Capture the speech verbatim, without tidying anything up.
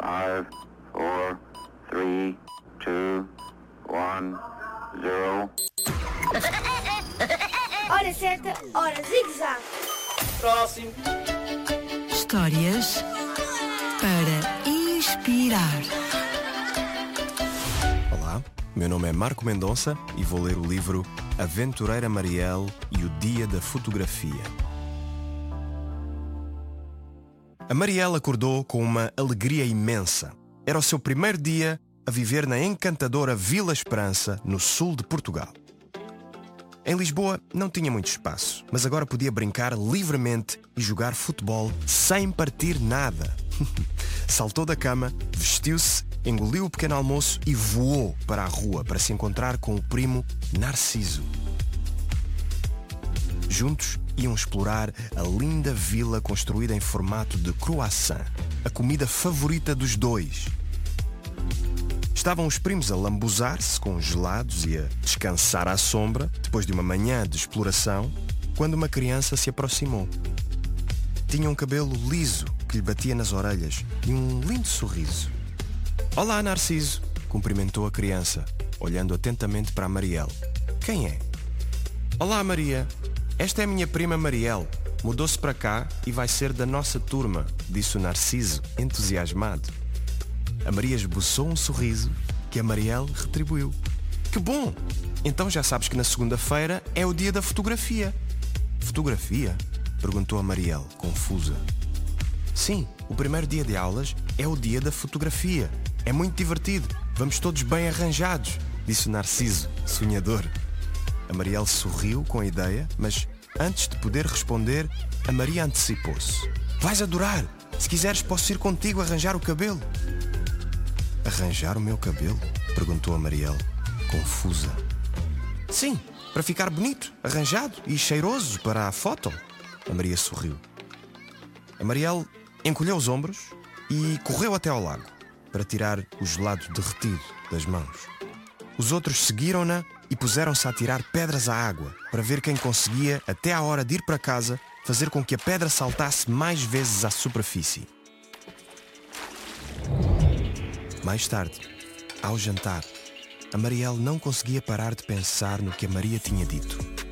Five, four, three, two, one, zero. Hora certa, hora zigue-zague. Próximo. Histórias para inspirar. Olá, meu nome é Marco Mendonça e vou ler o livro Aventureira Mariel e o Dia da Fotografia. A Mariel acordou com uma alegria imensa. Era o seu primeiro dia a viver na encantadora Vila Esperança, no sul de Portugal. Em Lisboa não tinha muito espaço, mas agora podia brincar livremente e jogar futebol sem partir nada. Saltou da cama, vestiu-se, engoliu o pequeno almoço e voou para a rua para se encontrar com o primo Narciso. Juntos iam explorar a linda vila construída em formato de croissant, a comida favorita dos dois. Estavam os primos a lambuzar-se com gelados e a descansar à sombra, depois de uma manhã de exploração, quando uma criança se aproximou. Tinha um cabelo liso que lhe batia nas orelhas e um lindo sorriso. "Olá, Narciso", cumprimentou a criança, olhando atentamente para a Mariel. "Quem é?" "Olá, Maria. Esta é a minha prima Mariel. Mudou-se para cá e vai ser da nossa turma", disse o Narciso, entusiasmado. A Maria esboçou um sorriso que a Mariel retribuiu. "Que bom! Então já sabes que na segunda-feira é o dia da fotografia." "Fotografia?", perguntou a Mariel, confusa. "Sim, o primeiro dia de aulas é o dia da fotografia. É muito divertido. Vamos todos bem arranjados", disse o Narciso, sonhador. A Mariel sorriu com a ideia, mas antes de poder responder, a Maria antecipou-se. "Vais adorar! Se quiseres posso ir contigo arranjar o cabelo." "Arranjar o meu cabelo?", perguntou a Mariel, confusa. "Sim, para ficar bonito, arranjado e cheiroso para a foto." A Maria sorriu. A Mariel encolheu os ombros e correu até ao lago para tirar o gelado derretido das mãos. Os outros seguiram-na e puseram-se a tirar pedras à água para ver quem conseguia, até à hora de ir para casa, fazer com que a pedra saltasse mais vezes à superfície. Mais tarde, ao jantar, a Mariel não conseguia parar de pensar no que a Maria tinha dito.